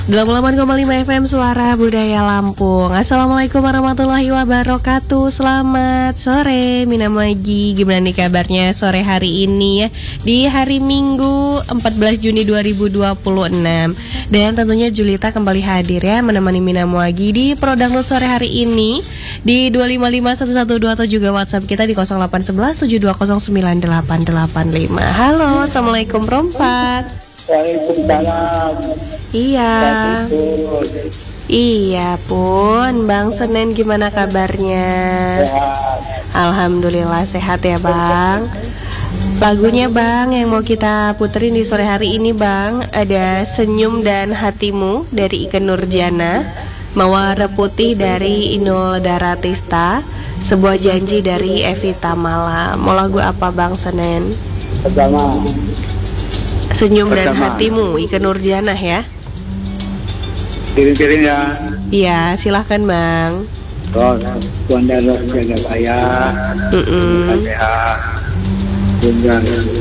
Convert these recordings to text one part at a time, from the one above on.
88,5 FM Suara Budaya Lampung. Assalamualaikum warahmatullahi wabarakatuh. Selamat sore Mina Moegi. Gimana nih kabarnya sore hari ini ya, di hari Minggu 14 Juni 2026. Dan tentunya Julita kembali hadir ya, menemani Mina Moegi di Pro Download sore hari ini di 2551112 atau juga WhatsApp kita di 0811 72098885. Halo, Assalamualaikum Rompat. Waalaikumsalam. Iya. Iya pun, Bang Senen gimana kabarnya? Sehat. Alhamdulillah sehat ya Bang. Lagunya Bang yang mau kita puterin di sore hari ini Bang, ada Senyum dan Hatimu dari Ikke Nurjana, Mawar Putih dari Inul Daratista, Sebuah Janji dari Evita Mala. Mau lagu apa Bang Senen? Pertama, Senyum dan Pertama. Hatimu, Ikke Nurjana ya. piring-piringnya. Iya, silahkan Bang. Tuan dan jaga saya. Sehat. Bunda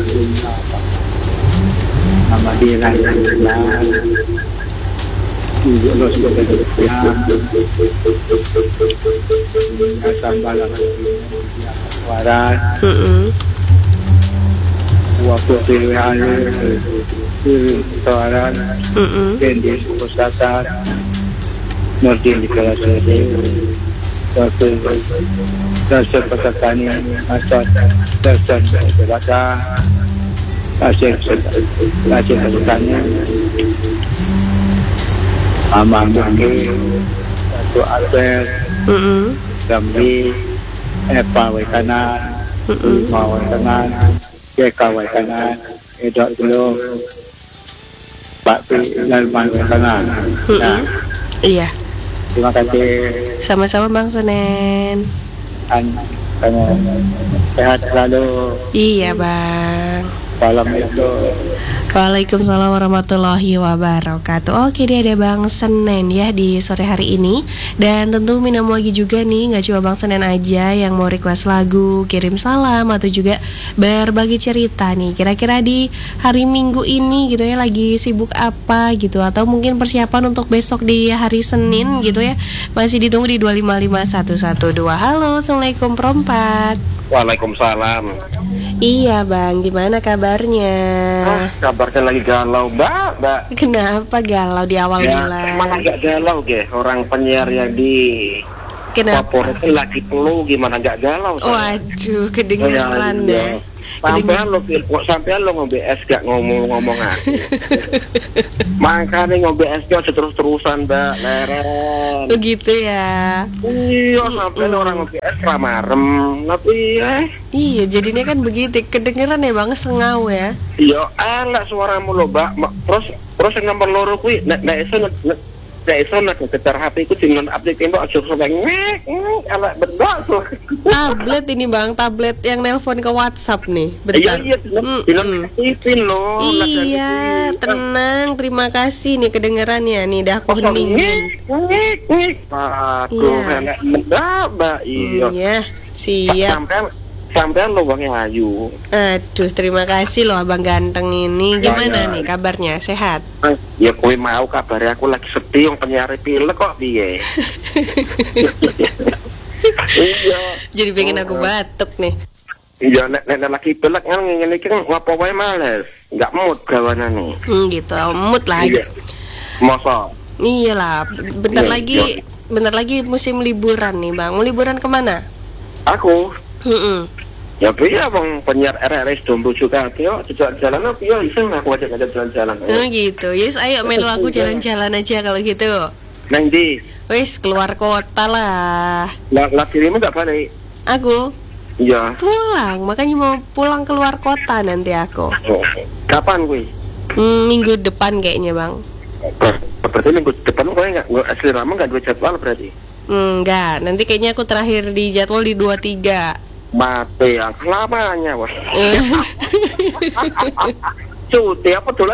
nama dia Ibu lo sudah sambalan waras. Waktu pilihan tawaran Kendi Pusatan Nurdin di kelas ini waktu dasar petani asal dasar sebata hasil petani Amang Bangke Satu Albert Gambi Epa Wekanan Ima Wekanan Jeka Wekanan Edok Belum Pak Pi Lalman Wekanan. Nah, Iya. terima kasih. Sama-sama Bang Senen. Kamu sehat selalu. Iya Bang. Assalamualaikum. Waalaikumsalam warahmatullahi wabarakatuh. Oke, dia ada Bang Senen ya di sore hari ini. Dan tentu Mina Moegi juga nih, gak cuma Bang Senen aja yang mau request lagu, kirim salam, atau juga berbagi cerita nih. Kira-kira di hari Minggu ini gitu ya, lagi sibuk apa gitu, atau mungkin persiapan untuk besok di hari Senin gitu ya. Masih ditunggu di 255112. Halo, Assalamualaikum Perompat. Waalaikumsalam. Iya Bang, gimana kabarnya? Kabarnya lagi galau, Mbak. Kenapa galau di awal Ya, bulan? emang agak galau, orang penyiar yang di Kenapa? favorit lagi perlu gimana nggak galau? Waduh, kedengeran deh. Sampean lo ngombe es gak ngomong aku. Makanya ngombe es gak terus-terusan, Mbak, leren. Begitu ya. Iya, sampean orang ngombe es ramarem, tapi Iya, jadinya kan begitu. Kedengeran ya Bang, sengau ya. iya, elak suaramu lo, Mbak. Terus yang nomor loro kuwi nek iso nek getar HP ku dengan update tembok aja sampai ngek elak berdok tuh. Tablet ini Bang, tablet yang nelpon ke WhatsApp nih. Bentar. Iya, Ipin lo. Iya, tenang, terima kasih nih kedengerannya nih, dah aku heningin. Aduh, enak Mbak. Iya, siap. Sampean lo Bang Ayu. Aduh, terima kasih loh Abang ganteng ini. Gimana nih kabarnya? Sehat? Ya kowe mau kabare aku lagi sedih wong penyiar pilek kok piye. Iya. Jadi pengen aku batuk nih. Iya, nek lagi pilek kan ngene iki ngopo wae males. Enggak mood gawanane. Gitu, mood lagi. Iya. Masa? Iyalah, bentar Iya, lagi musim liburan nih Bang. Mau liburan kemana? Aku ya piye bang penyiar RRS Dombo juga yo jalan apa yo iseng aku ajak jalan-jalan. Oh gitu. Yes, ayo melu aku jalan-jalan aja kalau gitu. Nang ndi? Wis keluar kota lah. Lah dirimu enggak balik? Aku Iya. pulang, makanya mau pulang keluar kota nanti aku. Oh. Kapan kuwi? Minggu depan kayaknya Bang. Berarti minggu depan kowe enggak asli lama enggak dua jadwal berarti? Enggak, nanti kayaknya aku terakhir di jadwal di 23. Mati yang lamanya wah. Cuti apa dolan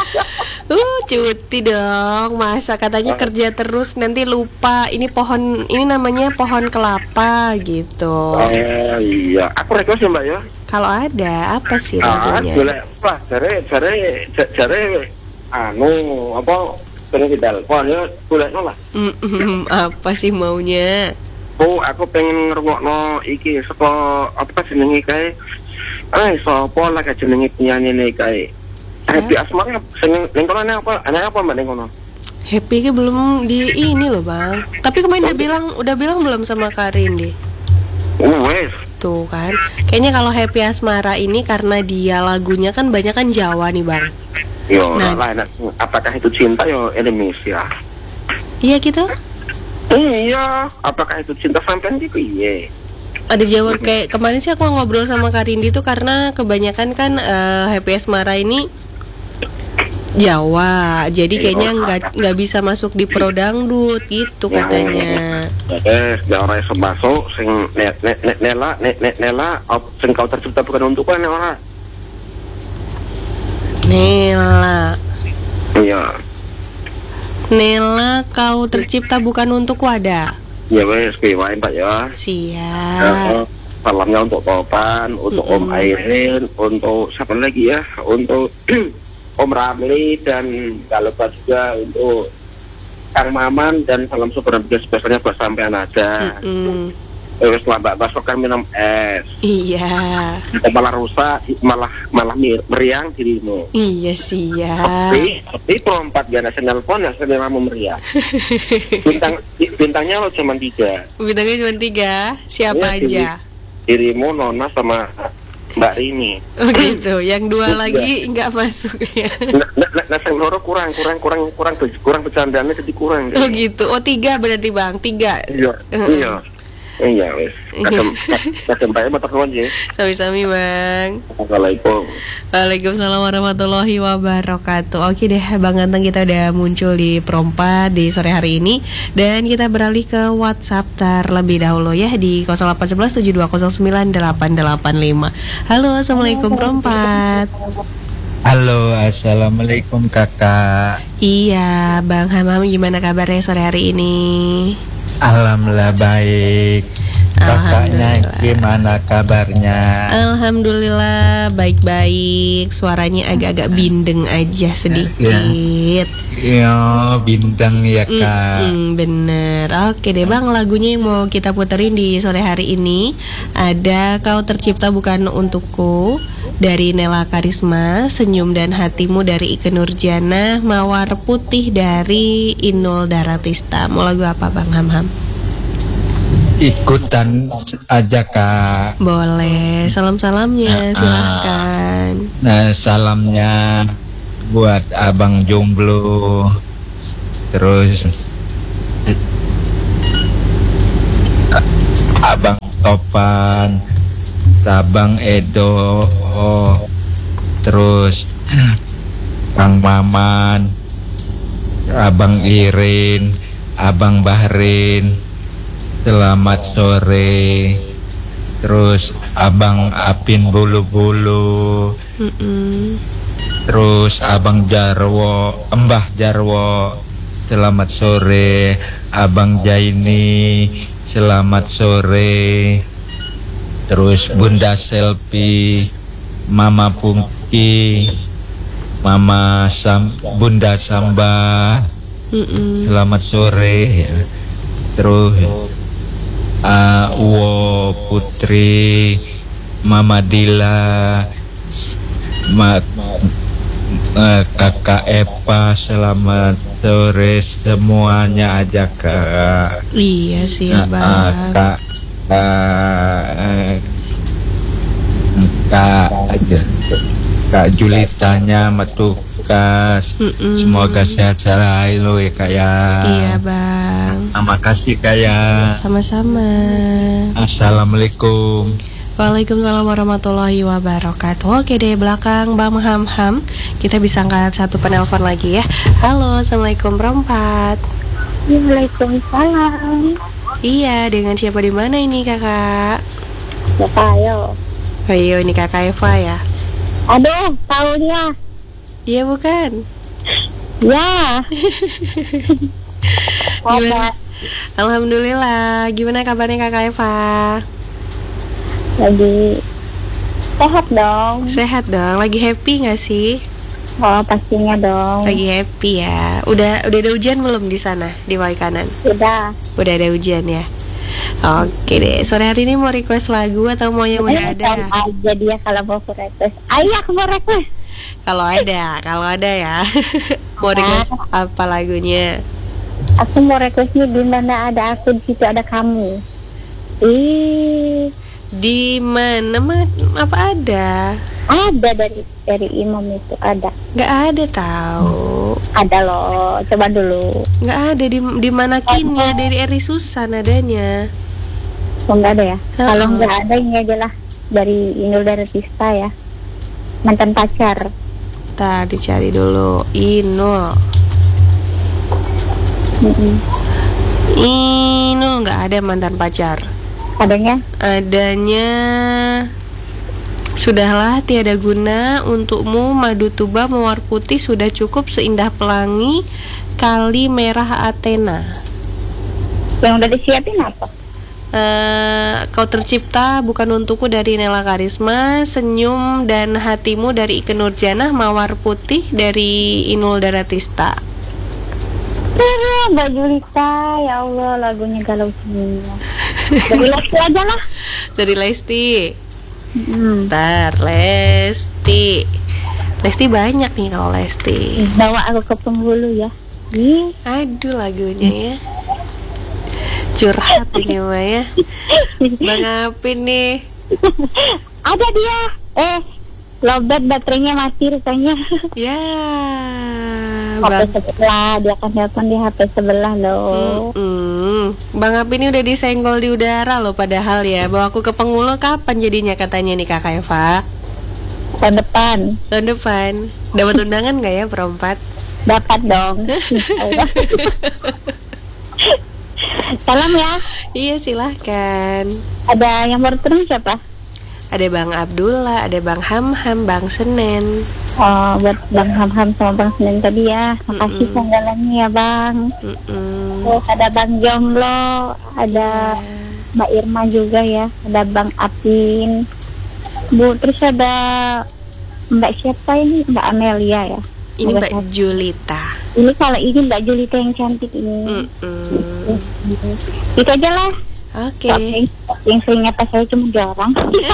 Cuti dong. Masa katanya kerja terus nanti lupa ini namanya pohon kelapa gitu. Iya, aku request ya Mbak ya. Kalau ada apa sih lagunya? Boleh. Wah, jare anu apa pengen ditelepon ya boleh lah. Apa sih maunya? Oh, aku pengen ngrungokno iki saka apa jenenge kae. Sapa lah jenenge penyanyi ne kae. Happy Asmara sing ning kono apa? Ana apa mbak ning kono? Happy ke belum di ini loh bang. Tapi kemarin udah bilang belum sama Karin deh. Wes. Tuh kan. Kayaknya kalau Happy Asmara ini karena dia lagunya kan banyak kan Jawa nih bang. Yo, nah, apakah itu cinta yo Indonesia? Iya gitu. Iya, apakah itu cinta sampean gitu? Iya. Ada jawaban kayak kemarin sih aku ngobrol sama Karindi tuh karena kebanyakan kan Happy Asmara ini Jawa, jadi kayaknya nggak bisa masuk di pro dangdut gitu katanya. Ya orang yang masuk, sing nela, sing kau tercipta bukan untukku nih orang. Nela. Iya. Nela, kau tercipta bukan untuk wadah. Ya wes, wae Pak ya. Siap. Salamnya untuk Topan, untuk Om Airin, untuk siapa lagi ya, untuk Om Ramli, dan kalau lupa juga untuk Kang Maman, dan salam super spesialnya buat sampean aja. Setelah Mbak Basok kan minum es. Iya. Malah rusak, malah meriang dirimu. Iya siap. Tapi perempat gak ada nelpon ya saya mau meriang. Bintangnya lo cuma 3. Bintangnya cuma 3. Siapa aja? Dirimu, Nona, sama Mbak Rini. Oh gitu. Yang 2 lagi nggak masuk ya. Nah, yang loro kurang bercandaannya jadi kurang. Oh gitu. Oh 3 berarti bang. 3. Iya wes. Kadang bae matur nuwun nggih. Sami-sami bang. Assalamualaikum. Waalaikumsalam warahmatullahi wabarakatuh. Oke deh Bang Ganteng, kita udah muncul di Perompat di sore hari ini. Dan kita beralih ke WhatsApp terlebih dahulu ya di 081172098885. Halo, assalamualaikum Perompat. Halo, assalamualaikum kakak. Iya Bang Hamam, gimana kabarnya sore hari ini? Alhamdulillah baik. Kakaknya gimana kabarnya? Alhamdulillah baik-baik. Suaranya agak-agak bindeng aja sedikit. Iya, bintang ya kak. Bener. Oke deh bang, lagunya yang mau kita puterin di sore hari ini ada Kau Tercipta Bukan Untukku dari Nela Karisma, Senyum dan Hatimu dari Ikke Nurjana, Mawar Putih dari Inul Daratista. Mau lagu apa bang Hamham? Ikutan aja kak. Boleh. Salam-salamnya silahkan. Nah, salamnya buat abang jomblo, terus abang Topan, abang Edo, terus Kang Maman, abang Irin, abang Bahrin. Selamat sore. Terus abang Apin Bulu-Bulu. Terus abang Jarwo, Mbah Jarwo, selamat sore. Abang Jaini, selamat sore. Terus Bunda Selfie, Mama Pungki, Bunda Samba, selamat sore. Terus Uwo Putri, Mama Dila, Kakak Epa, selamat sore semuanya aja kak. Iya sih bang. Kak Julitanya Matukas, semoga sehat selalu ya kak ya. Iya bang. Terima kasih kak ya. Sama-sama. Assalamualaikum. Waalaikumsalam warahmatullahi wabarakatuh. Oke deh, belakang Bang Hamham, kita bisa angkat satu penelpon lagi ya. Halo, assalamualaikum Perompat. Waalaikumsalam. Iya, dengan siapa di mana ini kakak? Bapak Ayo. Oh iya, ini kakak Eva ya. Aduh, tahunya. Iya bukan? Ya. Gimana? Alhamdulillah. Gimana kabarnya kakak Eva? Lagi sehat dong. Sehat dong. Lagi happy nggak sih? Oh, pastinya dong. Lagi happy ya. Udah ada hujan belum di sana di Waikanan? Udah. Udah ada hujan ya. Oke deh. Sore hari ini mau request lagu atau mau yang udah ada? Tahu aja dia kalau mau request. Ayo aku mau request. Kalau ada ya. Mau request apa lagunya? Aku mau requestnya di mana ada aku di situ ada kamu. Di mana apa ada? Ada dari Imam itu ada. Nggak ada tahu. Ada loh, coba dulu. Nggak ada di mana kinnya dari Eri Susan adanya. Oh, nggak ada ya? Kalau nggak ada ini adalah dari Inul Daratista ya. Mantan pacar. Tadi cari dulu Inul. Inul nggak ada mantan pacar. Adanya sudahlah tiada guna untukmu, madu tuba mawar putih sudah cukup seindah pelangi kali merah Athena. Yang udah disiapin apa? Kau tercipta bukan untukku dari Nela Karisma, senyum dan hatimu dari Ikke Nurjanah, mawar putih dari Inul Daratista. Mbak Julita, ya Allah lagunya galau semua. Dari Lesti aja lah. Dari Lesti. Ntar Lesti banyak nih kalau Lesti. Bawa aku ke penghulu ya. Aduh lagunya ya. Curhat ini mah ya. Bang Apin nih. Ada dia. Lobet baterainya mati rupanya. Ya. HP sebelah, dia akan telepon di HP sebelah loh. Bang Apin ini udah disenggol di udara loh padahal ya. Bawa aku ke penghulu kapan jadinya katanya nih Kakak Eva? Tahun depan. Dapat undangan nggak ya perempat? Dapat dong. Salam ya. Iya silahkan. Ada yang baru turun siapa? Ada Bang Abdullah, ada Bang Hamham, Bang Senen. Oh, buat Bang Hamham sama Bang Senen tadi ya. Makasih sanggalannya ya Bang. Terus ada Bang Jomblo, ada Mbak Irma juga ya, ada Bang Apin, Bu. Terus ada Mbak siapa ini? Mbak Amelia ya. Ini Mbak Julita. Ini kalau ini Mbak Julita yang cantik ini. Itu aja lah. Oke. Yang seingat saya cuma 2 orang.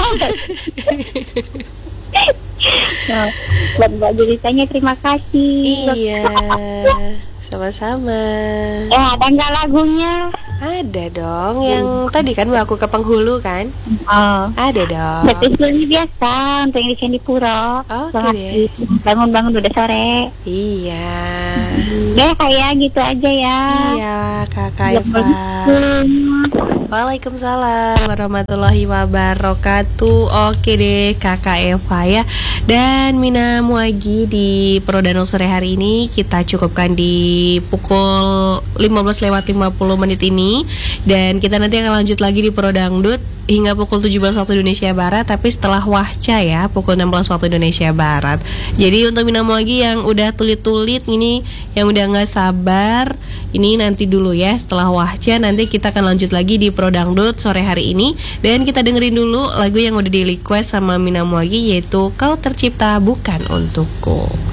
Nah, buat Mbak Julitanya terima kasih. Iya. Sama-sama. Ada nggak lagunya? Ada dong. Yang tadi kan aku ke penghulu kan? Ada dong. Betul biasa untuk yang di Candipuro. Oke deh. Bangun-bangun udah sore. Iya. Ya kayak gitu aja ya. Iya Kakak Eva. Waalaikumsalam warahmatullahi wabarakatuh. Oke deh Kakak Eva ya. Dan Mina Muagi di Prodano sore hari ini kita cukupkan di pukul 15:50 ini. Dan kita nanti akan lanjut lagi di Prodangdut hingga pukul 17 waktu Indonesia Barat. Tapi setelah Wahca ya pukul 16 waktu Indonesia Barat. Jadi untuk Mina Muagi yang udah tulit-tulit ini, yang udah gak sabar, ini nanti dulu ya. Setelah Wahca nanti kita akan lanjut lagi di Prodangdut sore hari ini. Dan kita dengerin dulu lagu yang udah di request sama Mina Muagi, yaitu Kau Tercipta Bukan Untukku.